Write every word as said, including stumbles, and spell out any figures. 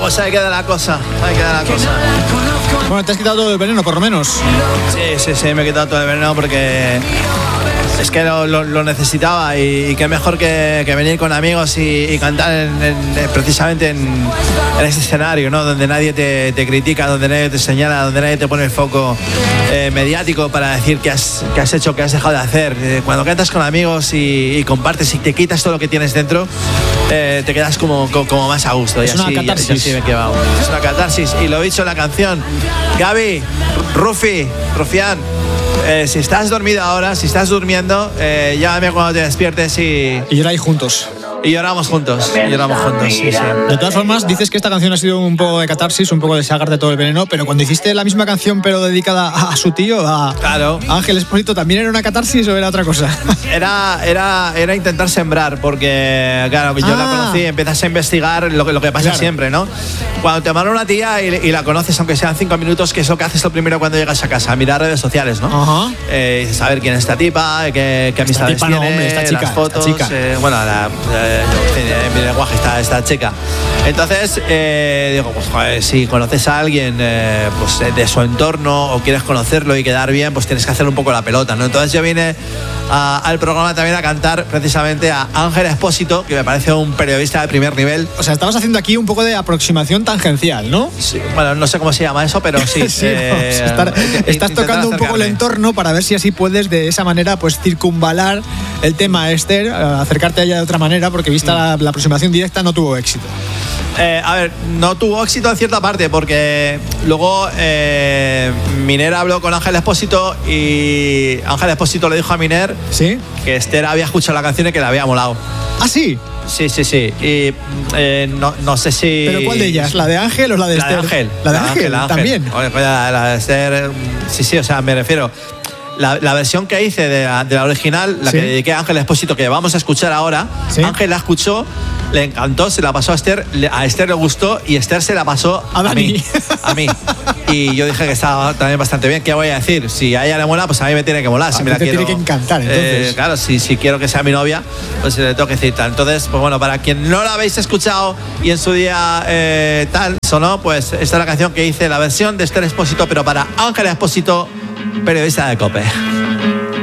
pues ahí queda la cosa, ahí queda la cosa. Bueno, te has quitado todo el veneno, por lo menos. Sí, sí, sí, me he quitado todo el veneno porque es que lo, lo, lo necesitaba y, y qué mejor que, que venir con amigos y, y cantar en, en, precisamente en, en ese escenario, ¿no? Donde nadie te, te critica, donde nadie te señala, donde nadie te pone el foco eh, mediático para decir qué has, qué has hecho, qué has dejado de hacer. Eh, cuando cantas con amigos y, y compartes y te quitas todo lo que tienes dentro, eh, te quedas como, como, como más a gusto. Es y una así, catarsis. Y así me he quedado. Es una catarsis y lo he dicho en la canción. Gaby, Rufi, Rufián. Eh, si estás dormido ahora, si estás durmiendo, eh, llámame cuando te despiertes y... Y lloráis juntos. Y lloramos juntos, y lloramos juntos, sí, sí. De todas formas, dices que esta canción ha sido un poco de catarsis, un poco de sacarte todo el veneno, pero cuando hiciste la misma canción pero dedicada a, a su tío, a claro. Ángel Expósito, ¿también era una catarsis o era otra cosa? Era, era, era intentar sembrar, porque claro, yo ah. la conocí, empiezas a investigar lo que, lo que pasa claro. siempre, ¿no? Cuando te manda una tía y, y la conoces, aunque sean cinco minutos, que es lo que haces lo primero cuando llegas a casa, mirar redes sociales, ¿no? Uh-huh. Eh, saber quién es esta tipa, qué, qué amistades esta tipa, tiene, no, hombre, esta chica, las fotos, esta chica. Eh, bueno, la, eh, en mi lenguaje está esta chica. Entonces eh, digo, pues joder, si conoces a alguien eh, pues de su entorno o quieres conocerlo y quedar bien, pues tienes que hacer un poco la pelota, ¿no? Entonces yo vine a, al programa también a cantar precisamente a Ángel Expósito, que me parece un periodista de primer nivel. O sea, estabas haciendo aquí un poco de aproximación tangencial, ¿no? Sí, bueno, no sé cómo se llama eso, pero sí. sí eh, estar, estás tocando un poco el entorno para ver si así puedes de esa manera pues circunvalar el tema Esther, acercarte a ella de otra manera, porque vista mm. la, la aproximación directa no tuvo éxito. Eh, a ver, no tuvo éxito en cierta parte porque luego eh, Miner habló con Ángel Expósito y Ángel Expósito le dijo a Miner ¿sí? que Esther había escuchado la canción y que le había molado. ¿Ah, sí? Sí, sí, sí. Y eh, no, no sé si... ¿Pero cuál de ellas? ¿La de Ángel o la de la Esther? De Ángel. ¿La de Ángel? La Ángel también. Oye, la, la de Esther... Sí, sí, o sea, me refiero... La, la versión que hice de la, de la original, la ¿sí? que dediqué a Ángel Expósito, que vamos a escuchar ahora, ¿sí? Ángel la escuchó, le encantó, se la pasó a Esther, le, a Esther le gustó y Esther se la pasó a, a mí. A mí. Y yo dije que estaba también bastante bien. ¿Qué voy a decir? Si a ella le mola, pues a mí me tiene que molar. Si a me la te quiero, tiene que encantar, entonces. Eh, claro, si, si quiero que sea mi novia, pues le tengo que decir tal. Entonces, pues bueno, para quien no la habéis escuchado y en su día eh, tal sonó, pues esta es la canción que hice, la versión de Esther Expósito, pero para Ángel Expósito, periodista de COPE.